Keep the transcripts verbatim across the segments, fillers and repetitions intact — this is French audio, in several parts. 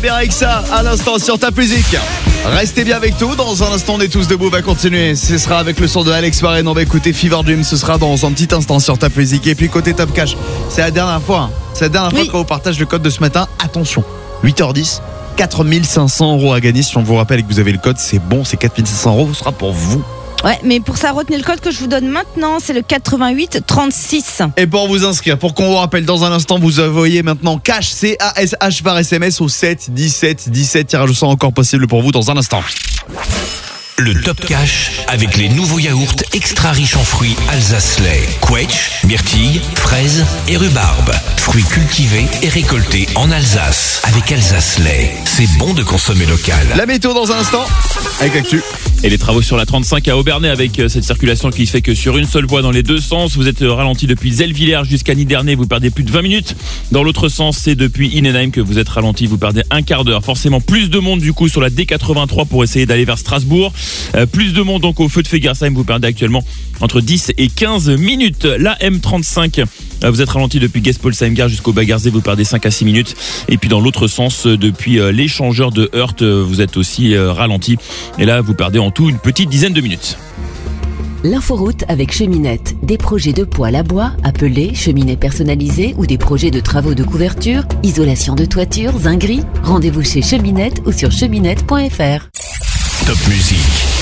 bien avec ça à l'instant sur Top Music. Restez bien avec nous, dans un instant on est tous debout, on va continuer. Ce sera avec le son de Alex Warren, on va écouter Fever Dream, ce sera dans un petit instant sur Top Music. Et puis côté Top Cash, c'est la dernière fois, hein. c'est la dernière oui. fois qu'on vous partage le code de ce matin. Attention, huit heures dix, quatre mille cinq cents euros à gagner. Si on vous rappelle que vous avez le code, c'est bon, c'est quatre mille cinq cents euros, ce sera pour vous. Ouais, mais pour ça, retenez le code que je vous donne maintenant, c'est le quatre-vingt-huit trente-six. Et pour vous inscrire, pour qu'on vous rappelle dans un instant, vous envoyez maintenant cash, C A S H par S M S au sept dix-sept dix-sept. Tirage au sort encore possible pour vous dans un instant. Le Top Cash avec les nouveaux yaourts extra riches en fruits Alsace-Lait, Quetch, myrtille, fraises et rhubarbe. Fruits cultivés et récoltés en Alsace avec Alsace-Lait. C'est bon de consommer local. La météo dans un instant avec l'actu. Et les travaux sur la trente-cinq à Aubernais avec cette circulation qui fait que sur une seule voie dans les deux sens, vous êtes ralenti depuis Zellvillers jusqu'à Nidernais, vous perdez plus de vingt minutes. Dans l'autre sens, c'est depuis Innenheim que vous êtes ralenti, vous perdez un quart d'heure. Forcément plus de monde du coup sur la D quatre-vingt-trois pour essayer d'aller vers Strasbourg. Euh, plus de monde donc au feu de Fegersheim, vous perdez actuellement entre dix et quinze minutes. La M trente-cinq, euh, vous êtes ralenti depuis Gespolsheim-Gare jusqu'au Bagarzé, vous perdez cinq à six minutes. Et puis dans l'autre sens, euh, depuis euh, l'échangeur de Heurt, euh, vous êtes aussi euh, ralenti. Et là, vous perdez en tout une petite dizaine de minutes. L'inforoute avec Cheminette. Des projets de poêle à bois, appelés cheminées personnalisées ou des projets de travaux de couverture, isolation de toiture, zinguerie. Rendez-vous chez Cheminette ou sur cheminette point f r. Top Music.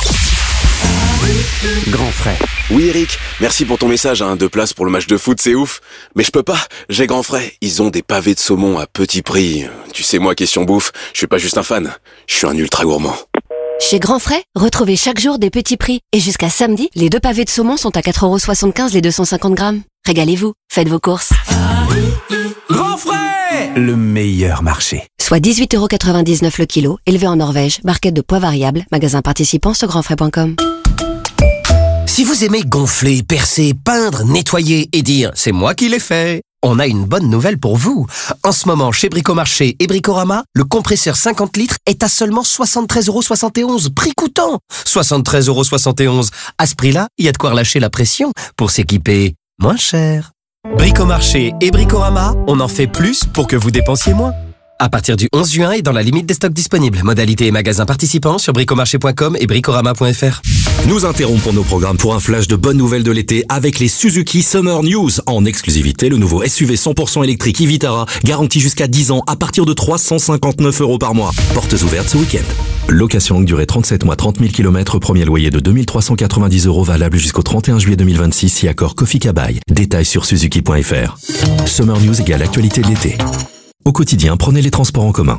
Grand frère. Oui Eric, merci pour ton message, hein. Deux places pour le match de foot, c'est ouf. Mais je peux pas, j'ai grand frère. Ils ont des pavés de saumon à petit prix. Tu sais moi, question bouffe, je suis pas juste un fan, je suis un ultra gourmand. Chez Grand Frais, retrouvez chaque jour des petits prix. Et jusqu'à samedi, les deux pavés de saumon sont à quatre euros soixante-quinze les deux cent cinquante grammes. Régalez-vous, faites vos courses. Grand Frais, le meilleur marché. Soit dix-huit euros quatre-vingt-dix-neuf le kilo, élevé en Norvège, barquette de poids variable, magasin participant sur grand frais point com. Si vous aimez gonfler, percer, peindre, nettoyer et dire « c'est moi qui l'ai fait », on a une bonne nouvelle pour vous. En ce moment, chez Bricomarché et Bricorama, le compresseur cinquante litres est à seulement soixante-treize euros soixante et onze, prix coûtant. soixante-treize euros soixante et onze. À ce prix-là, il y a de quoi relâcher la pression pour s'équiper moins cher. Bricomarché et Bricorama, on en fait plus pour que vous dépensiez moins. À partir du onze juin et dans la limite des stocks disponibles. Modalité et magasins participants sur bricomarché point com et bricorama point f r. Nous interrompons nos programmes pour un flash de bonnes nouvelles de l'été avec les Suzuki Summer News. En exclusivité, le nouveau S U V cent pour cent électrique e Vitara, garanti jusqu'à dix ans à partir de trois cent cinquante-neuf euros par mois. Portes ouvertes ce week-end. Location longue durée trente-sept mois, trente mille kilomètres, premier loyer de deux mille trois cent quatre-vingt-dix euros valable jusqu'au trente et un juillet deux mille vingt-six si accord Kofi Kabai. Détails sur suzuki point f r. Summer News égale actualité de l'été. Au quotidien, prenez les transports en commun.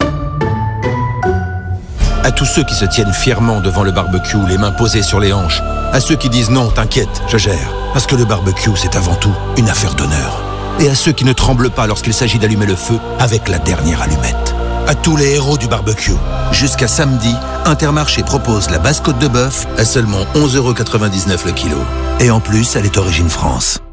À tous ceux qui se tiennent fièrement devant le barbecue, les mains posées sur les hanches. À ceux qui disent non, t'inquiète, je gère. Parce que le barbecue, c'est avant tout une affaire d'honneur. Et à ceux qui ne tremblent pas lorsqu'il s'agit d'allumer le feu avec la dernière allumette. À tous les héros du barbecue. Jusqu'à samedi, Intermarché propose la basse côte de bœuf à seulement onze euros quatre-vingt-dix-neuf le kilo. Et en plus, elle est origine France.